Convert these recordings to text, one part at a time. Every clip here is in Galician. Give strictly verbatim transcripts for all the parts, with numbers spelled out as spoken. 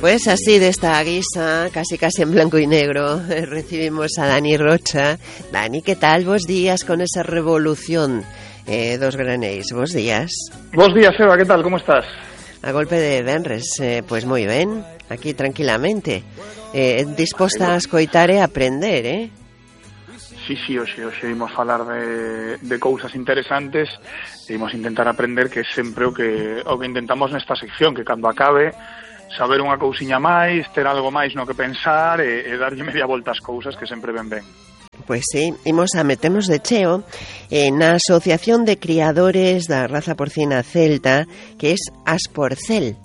Pues así, de esta guisa, casi casi en blanco y negro, recibimos a Dani Rocha. Dani, ¿qué tal? Bos días con esa revolución eh, dos granéis. Bos días. Bos días, Eva, ¿qué tal? ¿Cómo estás? A golpe de venres, eh, pues moi ben, aquí tranquilamente, eh, disposta a escoitar e aprender, eh? Sí, sí, hoxe, hoxe imos falar de, de cousas interesantes e imos intentar aprender, que é sempre o que, o que intentamos nesta sección, que cando acabe saber unha cousiña máis, ter algo máis no que pensar e, e darlle media volta ás cousas, que sempre ven ben. Pois sí, imos a metemos de cheo eh, na Asociación de Criadores da Raza Porcina Celta, que é Asporcel.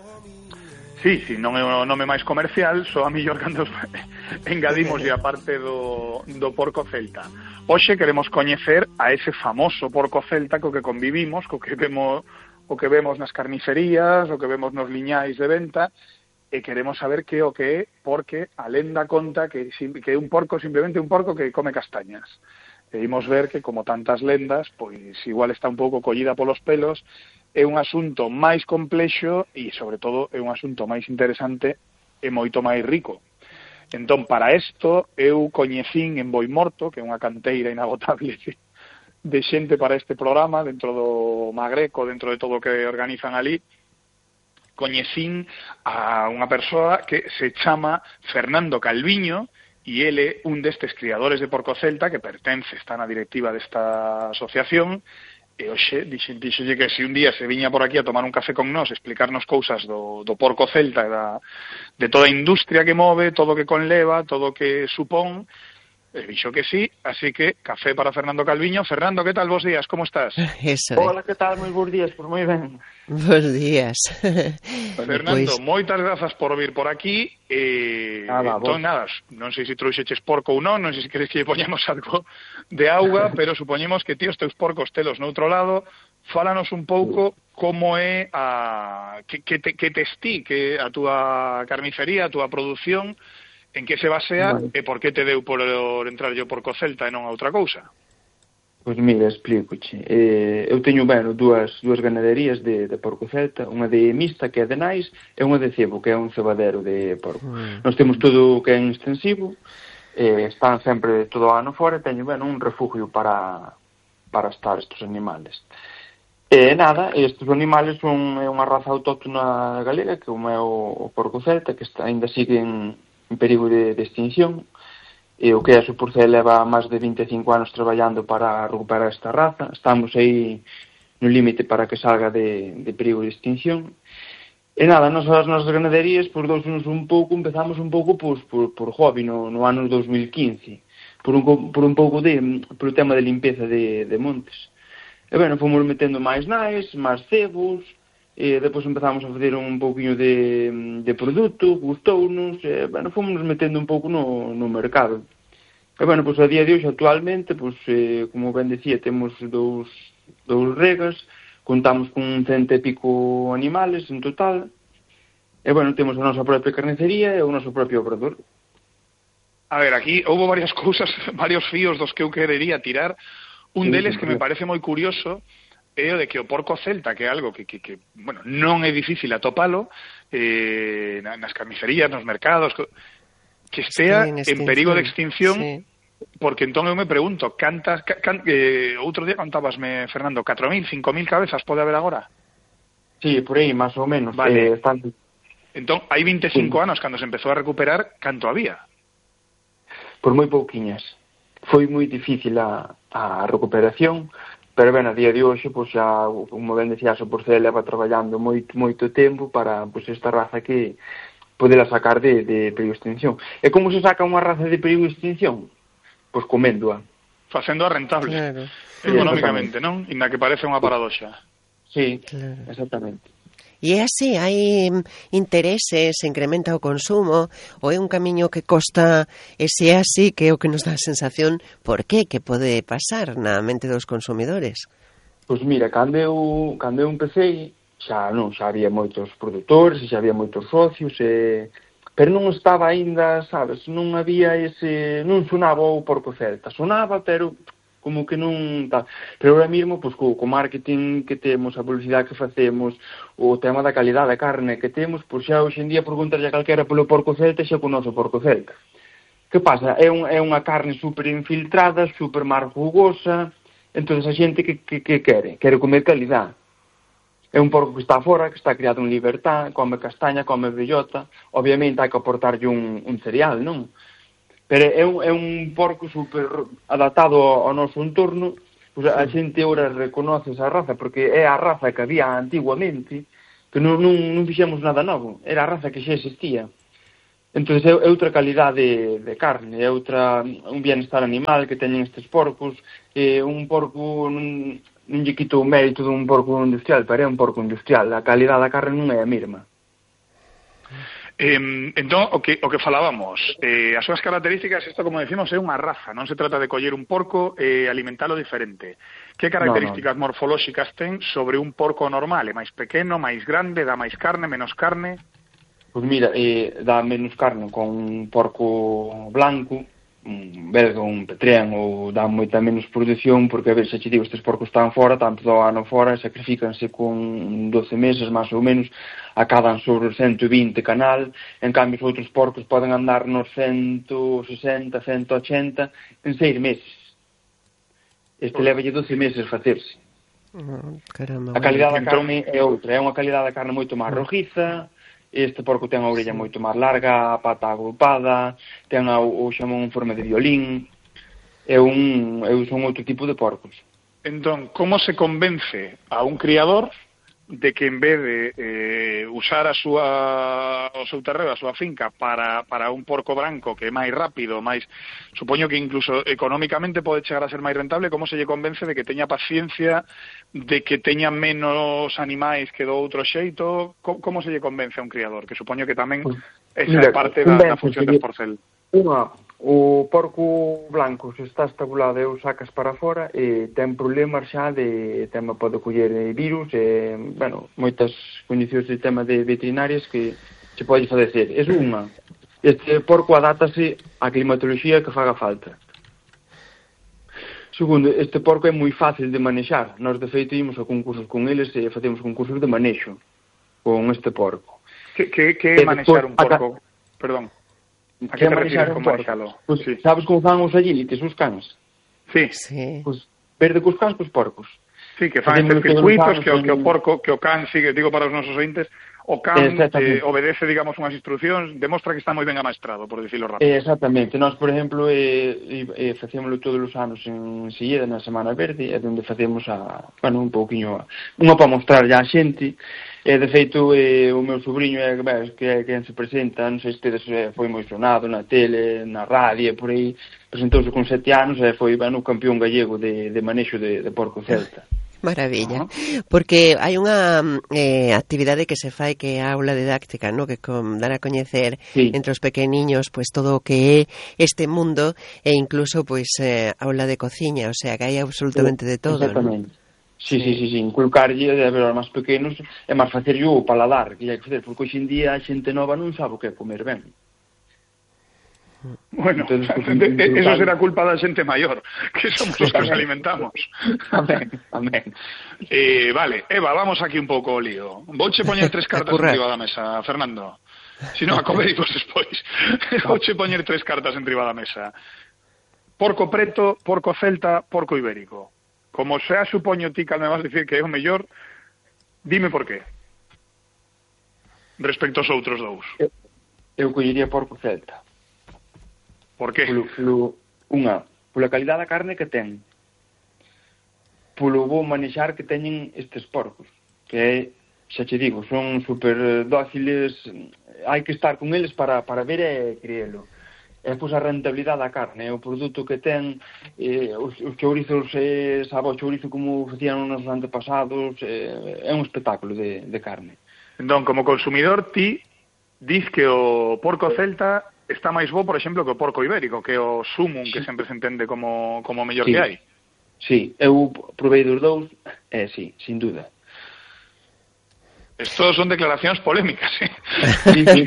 Sí, sí, non é o nome máis comercial, só a millor cando engadimos a parte do, do porco celta. Hoxe queremos coñecer a ese famoso porco celta co que convivimos, co que vemos, o que vemos nas carnicerías, o que vemos nos liñais de venta, e queremos saber que o que é, porque a lenda conta que, que é un porco simplemente un porco que come castañas. E imos ver que, como tantas lendas, pois igual está un pouco collida polos pelos, é un asunto máis complexo e, sobre todo, é un asunto máis interesante e moito máis rico. Entón, para isto, eu coñecín en Boimorto, que é unha canteira inagotable de xente para este programa, dentro do Magreco, dentro de todo o que organizan ali, coñecín a unha persoa que se chama Fernando Calviño, e ele un destes criadores de porco celta que pertence, está na directiva desta asociación, e hoxe dixenlle que se un día se viña por aquí a tomar un café con nós, explicarnos cousas do, do porco celta, da, de toda a industria que move, todo o que conleva, todo o que supón, e dixo que sí, así que café para Fernando Calviño. Fernando, que tal? Bos días, como estás? Eso, hola, que tal? Moi bons días, por moi ben. Bos días. Fernando, pues moitas grazas por vir por aquí. E, nada, entón, nada, non sei se trouxeches porco ou non, non sei se queres que lle poñamos algo de auga, pero supoñemos que ti os teus porcos telos noutro lado. Fálanos un pouco como é a que, que, te, que tes ti, que a túa carnicería, a túa produción, en que se basea, vale, e por que te deu por entrar yo porco celta e non a outra cousa? Pois mira, explícoche. Eh, eu teño, bueno, dúas, dúas ganaderías de, de porco celta, unha de mista, que é de nais, e unha de cebo, que é un cebadero de porco. Mm. Nós temos todo o que é extensivo, eh, están sempre todo o ano fora, e teño, bueno, un refugio para, para estar estes animales. E nada, estes animales son unha raza autóctona galega, que é o meu o porco celta, que está, ainda siguen en perigo de, de extinción, e o que é a Asporcel leva máis de vinte e cinco anos traballando para recuperar esta raza. Estamos aí no límite para que salga de, de perigo de extinción. E nada, nos, as nosas ganaderías, por dos uns un pouco, empezamos un pouco pues, por, por hobby no, no ano dos mil quince, por un, por un pouco de, por o tema de limpeza de, de montes. E bueno, fomos metendo máis nais, máis cebos, e depois empezamos a fazer un pouquinho de, de produto, gustounos, e, bueno, fomos metendo un pouco no, no mercado. E, bueno, pois a día de hoxe, actualmente, pois, eh, como ben decía, temos dous, dous regas, contamos con cento e pico animales en total, e, bueno, temos a nosa propia carnicería e o noso propio obrador. A ver, aquí houve varias cousas, varios fíos dos que eu querería tirar. Un deles que me parece moi curioso é o de que o porco celta, que é algo que, que, que bueno, non é difícil atopalo eh, nas carnicerías, nos mercados, que estea sí, en, en perigo de extinción, sí. Porque entón eu me pregunto, cantas, can, eh, outro día contábasme, Fernando, catro mil, cinco mil cabezas pode haber agora? Sí, por aí, máis ou menos. Vale. Eh, están... Entón, hai veinticinco sí. anos, cando se empezou a recuperar, canto había? Por moi pouquiñas. Foi moi difícil a, a recuperación, pero, ben, a día de hoxe, pois, xa, como ben decía, a Asporcel leva traballando moito, moito tempo para, pois, esta raza que podela sacar de, de perigo de extinción. E como se saca unha raza de perigo de extinción? Pois coméndoa. Facéndoa rentable, claro. Económicamente, non? Inda que parece unha paradoxa. Sí, claro. Exactamente. E é así, hai intereses, se incrementa o consumo, ou é un camiño que costa, e se é así, que é o que nos dá a sensación, por qué, que pode pasar na mente dos consumidores? Pois mira, cando eu, cando eu empecé, xa non, xa había moitos produtores, xa había moitos socios, e... pero non estaba aínda, sabes, non había ese, non sonaba o porco celta, sonaba, pero como que non tal. Pero ahora mesmo, pois, co, co marketing que temos, a publicidade que facemos, o tema da calidad da carne que temos, pois xa hoxe en día preguntarlle a calquera polo porco celta xa con o noso porco celta. Que pasa? É, un, é unha carne super infiltrada, super marrugosa, entón a xente que, que, que quere? Quere comer calidad. É un porco que está fora, que está criado en libertad, come castaña, come bellota, obviamente hai que aportarlle un, un cereal, non? Pero é un, é un porco super adaptado ao noso entorno, pues a xente ora reconoce esa raza, porque é a raza que había antiguamente, que non, non, non fixemos nada novo, era a raza que xa existía. Entón, é outra calidade de, de carne, é outra, un bienestar animal que teñen estes porcos, é un porco non, non lle quito o mérito dun porco industrial, pero é un porco industrial, a calidade da carne non é a mesma. Eh, entón, o que, o que falábamos, eh, as súas características, isto como decimos, é unha raza, non se trata de coller un porco e alimentalo diferente. Que características no, no. morfolóxicas ten sobre un porco normal? É máis pequeno, máis grande, dá máis carne, menos carne? Pois mira, eh, dá menos carne con un porco blanco, un belga, un petreán, ou dá moita menos produción, porque a ver, se che digo, estes porcos están fora, tanto do ano fora, sacrifícanse con doce meses, máis ou menos, acadan sobre os ciento vinte canal, en cambio os outros porcos poden andar nos ciento sesenta, ciento ochenta en seis meses. Este levalle doce meses facerse. Oh, caramba, a calidade da carne é outra, é unha calidade da carne moito máis rojiza. Este porco ten a orella moito máis larga, a pata agrupada, ten a, o xamón en forma de violín, é un, é un outro tipo de porcos. Entón, como se convence a un criador de que en vez de eh, usar a súa, o seu terreo, a súa finca para, para un porco branco que é máis rápido, máis, supoño que incluso económicamente pode chegar a ser máis rentable, como se lle convence de que teña paciencia, de que teña menos animais que do outro xeito? Como, como se lle convence a un criador? Que supoño que tamén esa é parte da, da función de Sporcel. Unha, o porco blanco se está estabulado e o sacas para fora e ten problemas xa de tema, pode coller virus e, bueno, moitas condicións de tema de veterinarias que se pode fadecer. É unha. Este porco adátase á climatoloxía que faga falta. Segundo, este porco é moi fácil de manexar. Nós, de feito, imos a concursos con eles e facemos concursos de manexo con este porco. Que, que, que manexar un porco? A... Perdón. A que, que te refires con manexalo? Pues, sí. Sabes como fan os agilites, os cans? Sí. sí. Pues, verde cos cans cos porcos. Sí, que fan estes circuitos que o, que o porco, que o can sigue, digo para os nosos ointes, o can eh, obedece, digamos, unhas instruccións, demostra que está moi ben amaestrado, por dicilo rápido. Exactamente. Nós, por exemplo, eh, eh, facémoslo todos os anos en Silleda, na Semana Verde, é onde facemos a, bueno, un pouquiño, unha para mostrar ya a xente. E, de feito, eh, o meu sobrinho é que é quen se presenta, non sei se tedes, eh, foi moi sonado na tele, na radio, por aí, presentouse con sete anos e foi, bueno, campeón gallego de, de manexo de, de porco celta. Maravilla, porque hai unha eh, actividade que se fai que é a aula didáctica, ¿no? Que con, dar a coñecer sí. entre os pequeniños pues todo o que é este mundo e incluso pues eh, aula de cociña, o sea que hai absolutamente de todo, exactamente. ¿No? Sí, sí, sí, sí, inculcarlle a ver, aos máis pequenos é máis facerlle o paladar que hai que facer, porque hoxe en día a xente nova non sabe o que é comer ben. Bueno, entonces, pues, eso será culpa da xente maior, que somos os que os alimentamos. Amén, amén. Eh, vale, Eva, vamos aquí un pouco o lío. Vouche poñer tres cartas enriba da mesa, Fernando. Si non, acomedimos despois. Vouche poñer tres cartas enriba da mesa. Porco preto, porco celta, porco ibérico. Como xa supoño ti que me vas dicir que é o mellor, dime por qué. Respecto aos outros dous. Eu, eu collería porco celta. Por qué? Polo, polo, unha, pola calidad da carne que ten. Polo bo manexar que teñen estes porcos. Que é, xa che digo, son super dóciles, hai que estar con eles para, para ver e creelo. É pois a rentabilidade da carne, o produto que ten, eh, os, os chourizos, eh, sabe o chourizo como facían nos antepasados, eh, é un espectáculo de, de carne. Entón, como consumidor, ti dis que o porco celta está máis bo, por exemplo, que o porco ibérico, que é o sumum que sempre se entende como, como o mellor sí. que hai. Sí, eu provei dos dous, é, eh, sí, sin duda. Estos son declaracións polémicas, eh? Sí, sí.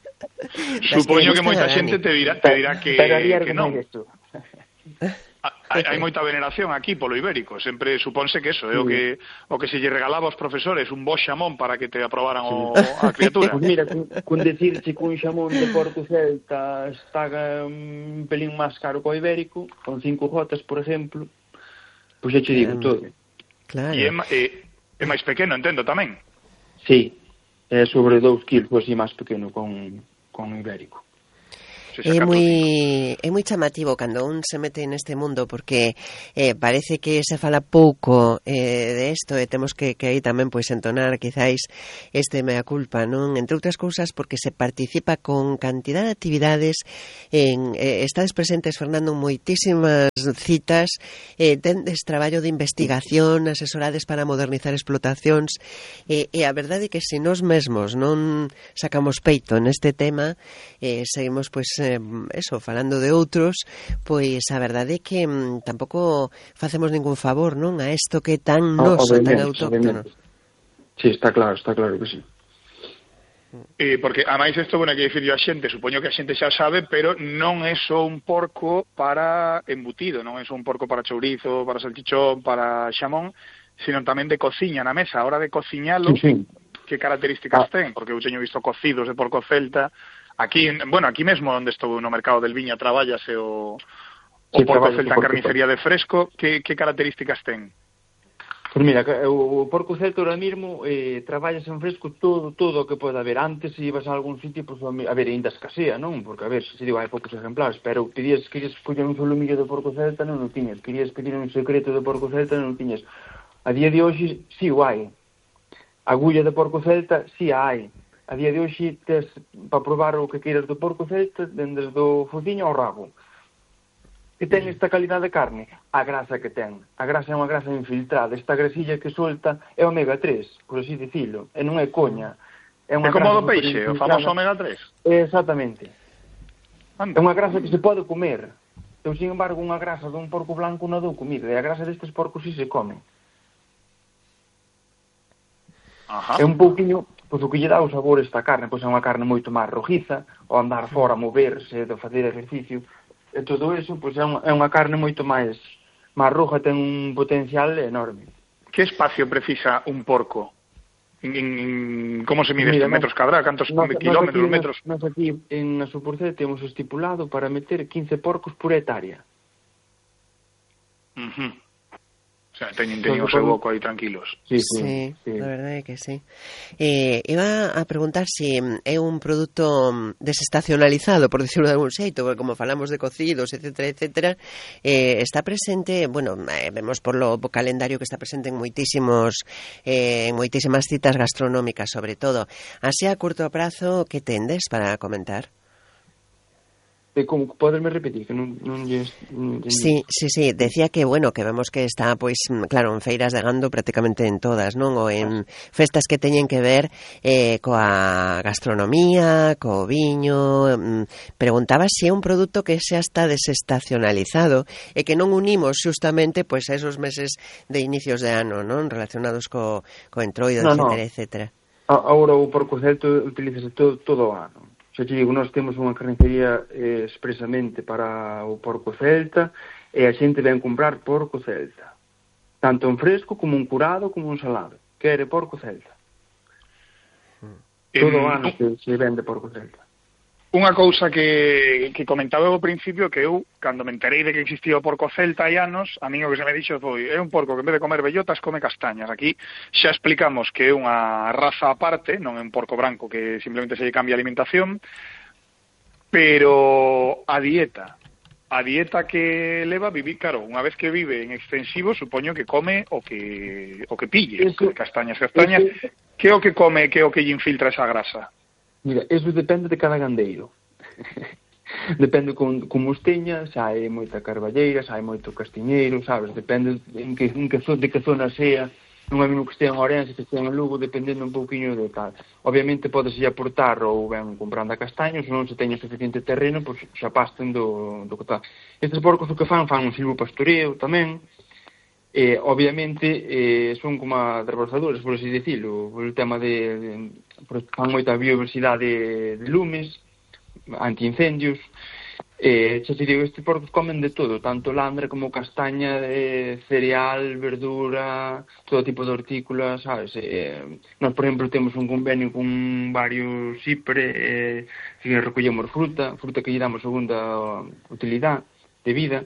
Supoño que moita xente te dirá, te dirá que, que non. hai, hai moita veneración aquí polo ibérico, sempre suponse que eso é sí. o que o que se lle regalaba aos profesores un bo xamón para que te aprobaran o, a criatura. Pues mira, con, con decirche que un xamón de Porco Celta está un pelín máis caro co ibérico, con cinco gotas, por exemplo, pois pues xa che digo todo. Claro. E é, é, é máis pequeno, entendo, tamén? Sí, é sobre dous kilos, así máis pequeno con, con ibérico. É moi, é moi chamativo cando un se mete neste mundo porque eh, parece que se fala pouco eh, de isto e temos que, que aí tamén pois entonar quizáis este mea culpa, non? Entre outras cousas porque se participa con cantidad de actividades en, eh, estades presentes, Fernando, en moitísimas citas, eh, tendes traballo de investigación, asesorades para modernizar explotacións eh, e a verdade é que se nós mesmos non sacamos peito neste tema eh, seguimos pois eso, falando de outros, pois a verdade é que mm, tampouco facemos ningún favor, non? A isto que é tan noso, tan autóctono. Sí, está claro, está claro que sí. Eh, porque, a máis isto, bueno, que dicir a xente, supoño que a xente xa sabe, pero non é só un porco para embutido, non é só un porco para chourizo, para salchichón, para xamón, sino tamén de cociña na mesa. A hora de cociñalo, sí, sí. Que características ah. ten? Porque eu teño visto cocidos de porco celta. Aquí, bueno, aquí mesmo onde estou no mercado del Viña traballase o, o sí, porco celta en carnicería de fresco, que, que características ten? Pois mira, o, o porco celta ahora mesmo eh, traballas en fresco todo todo o que pode haber. Antes, se ibas a algún sitio, pues, a ver, ainda escasea, non? Porque, a ver, se digo, hai poucos exemplares, pero querías, querías coller un solomillo de porco celta, non o tiñas. Querías pedir un secreto de porco celta, non o tiñas. A día de hoxe, si o hai. Agulla de porco celta, si a hai. A día de hoxe tes para probar o que queiras do porco celta, desde do fociño ao rabo. Que ten esta calidade de carne? A grasa que ten. A grasa é unha grasa infiltrada. Esta grasilla que solta é omega tres, por así dicilo. E non é coña. É, unha é como do peixe, o famoso omega tres. Exactamente. Anda. É unha grasa que se pode comer. Eu, sin embargo, unha grasa dun porco blanco non dou comida. E a grasa destes porcos si se come. Ajá. É un pouquiño... Pois o que lle dá o sabor esta carne, pois é unha carne moito máis rojiza, ao andar fora, moverse, de facer exercicio, e todo eso, pois é unha, é unha carne moito máis máis roja, ten un potencial enorme. Que espacio precisa un porco? En, en, en, como se mide este? Metros cadrados? Cantos nos, kilómetros, nos metros? Nós aquí en a Suporcel temos estipulado para meter quince porcos por hectárea. Uh -huh. O sea, teñen, teñen o seu boco aí tranquilos. Sí, sí, sí, sí, la verdade é que sí. Eh, iba a preguntar se si é un produto desestacionalizado, por decirlo de algún xeito, porque como falamos de cocidos, etcétera, etcétera, eh, está presente, bueno, eh, vemos por lo calendario que está presente en moitísimos eh, en moitísimas citas gastronómicas, sobre todo. Así a curto prazo, que tendes para comentar? Como poderme repetir que non non lle Sí, sí, sí, decía que bueno, que vemos que está pois claro, en feiras de gando prácticamente en todas, non? Ou en festas que teñen que ver eh coa gastronomía, co viño. Preguntaba se é un produto que xa está desestacionalizado e que non unimos justamente pois a esos meses de inicios de ano, non? Relacionados co co entroido, no, etcétera, no. etcétera. Agora o porco celta utilízase todo todo o ano. Xa te digo, nós temos unha carnicería eh, expresamente para o porco celta e a xente ven comprar porco celta. Tanto en fresco como en curado como en salado. Quere porco celta. Mm. Todo o ano que se vende porco celta. Unha cousa que, que comentaba ao principio, que eu, cando me enterei de que existía o porco celta hai anos, a mí o que se me dixo foi, é un porco que en vez de comer bellotas come castañas. Aquí xa explicamos que é unha raza aparte, non é un porco branco que simplemente se lle cambia a alimentación, pero a dieta, a dieta que leva vivir, claro, unha vez que vive en extensivo, supoño que come o que o que pille, eso, castañas, castañas, eso, que é o que come, que é o que lle infiltra esa grasa? Mira, eso depende de cada gandeiro. Depende con, como os teña, xa hai moita carballeira, xa hai moito castiñeiro, sabes? Depende en que, en que, de que zona sea. Non é mesmo que estea en Ourense, que estea en Lugo, dependendo un pouquiño de tal. Obviamente podes aportar ou ben comprando a castaños, non se teña suficiente terreno, pois xa pasten do, do que tal. Estes porcos o que fan, fan un silvopastoreo tamén. Eh, obviamente eh, son como adversadores, por así decirlo, por el tema de, de fan moita biodiversidade de, de lumes, antiincendios, Eh, xa te digo, estes porcos comen de todo, tanto landre como castaña, eh, cereal, verdura, todo tipo de hortícolas, sabes? Eh, nós, por exemplo, temos un convenio con varios cipre, eh, que recollemos fruta, fruta que lle damos segunda utilidade de vida.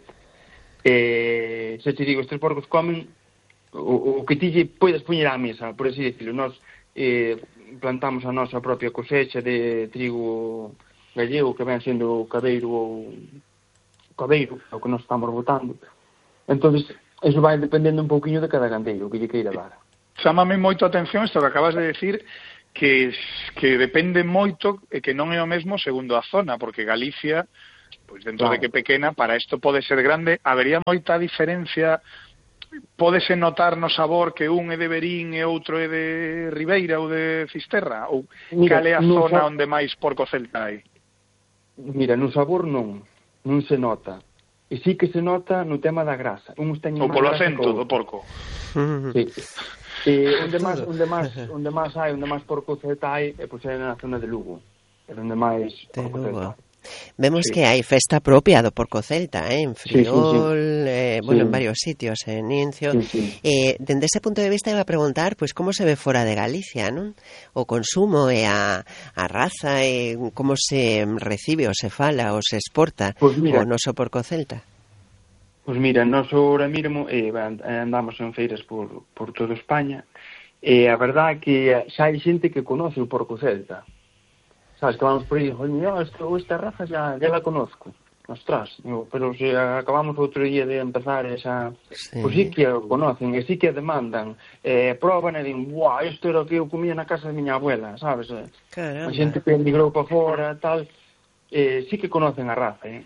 Eh, xa te digo, estes porcos comen o, o que ti lle podes poñer á mesa, por así decirlo. Nós eh, plantamos a nosa propia cosecha de trigo gallego, que ven sendo o cabeiro ou cabeiro, o que nós estamos botando. Entonces, eso vai dependendo un pouquiño de cada gandeiro, o que lle queira dar. Chámame moito a atención isto que acabas de decir, que que depende moito e que non é o mesmo segundo a zona, porque Galicia, pois dentro claro. de que pequena, para isto pode ser grande, habería moita diferencia, pódese notar no sabor que un é de Verín e outro é de Ribeira ou de Fisterra, ou cal é a zona onde máis porco celta hai? Mira, no sabor non, non se nota. E sí que se nota no tema da grasa. Uns teñen ou polo acento do porco. Sí. E onde máis, onde máis, onde máis hai, onde máis porco celta hai, é pois é na zona de Lugo. É onde máis porco celta. Vemos sí. que hai festa propia do porco celta, eh? En Friol, sí, sí, sí. Eh, bueno, sí. en varios sitios, en Incio. Sí, sí. Eh, dende ese punto de vista iba a preguntar, pues, como se ve fora de Galicia, non? O consumo e a, a raza, e como se recibe ou se fala ou se exporta pues mira, o noso porco celta. Pois pues mira, nós ahora mesmo eh, andamos en feiras por, por toda España, e a verdade é que xa hai xente que conoce o porco celta. Sabes, que vamos por aí, oye, esta, esta raza ya, ya la conozco, ostras, digo, pero se acabamos outro día de empezar esa, sí. Pues sí que o conocen, e sí que demandan, eh, proban e din, guau, isto era o que eu comía na casa de miña abuela, sabes? Caramba. A xente que emigrou para fora, tal, eh, sí que conocen a raza, eh.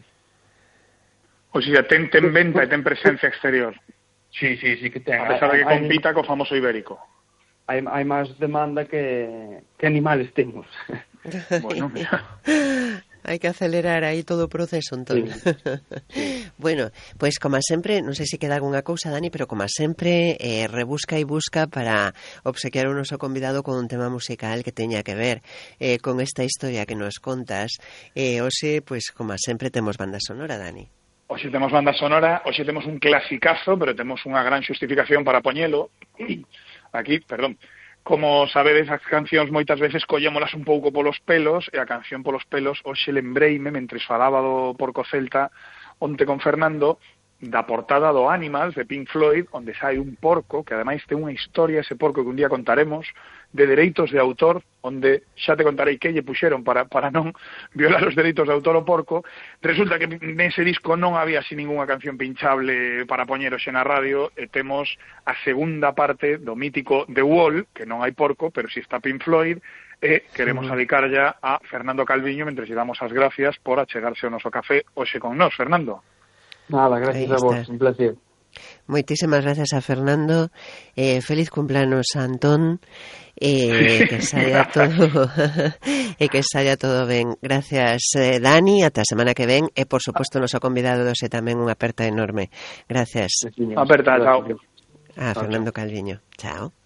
O sea, ten, ten venta e ten presencia exterior. Sí, sí, sí que ten. A pesar de que compita co famoso ibérico. Hai, hai máis demanda que, que animales temos. Bueno, mira. Hai que acelerar aí todo o proceso, entón. Sí. Sí. Bueno, pois, pues, como sempre, non sei se queda algunha cousa, Dani, pero como sempre, eh, rebusca e busca para obsequiar o noso convidado con un tema musical que teña que ver eh, con esta historia que nos contas. Eh, hoxe, pois, pues, como sempre, temos banda sonora, Dani. Hoxe temos banda sonora, hoxe temos un clasicazo, pero temos unha gran xustificación para poñelo. Aquí, perdón. Como sabedes, as cancións moitas veces collémolas un pouco polos pelos, e a canción polos pelos, hoxe lembreime, mentres falaba do porco celta, onte con Fernando, da portada do Animals, de Pink Floyd, onde sai un porco, que ademais ten unha historia, ese porco que un día contaremos, de dereitos de autor, onde xa te contarei que lle puxeron para, para non violar os dereitos de autor o porco. Resulta que nese disco non había así ningunha canción pinchable para poñer hoxe na radio, e temos a segunda parte do mítico The Wall, que non hai porco, pero si está Pink Floyd, e queremos dedicar ya a Fernando Calviño, mentre lle damos as gracias por achegarse ao noso café hoxe con nós. Fernando. Nada, gracias a vos, un placer. Moitísimas gracias a Fernando, eh, feliz cumpleanos a Antón, eh, que saia todo e que saia todo ben. Gracias, eh, Dani, ata a semana que ven, e por suposto noso convidado doce tamén unha aperta enorme. Gracias. Aperta, chao. A Fernando Calviño. Chao.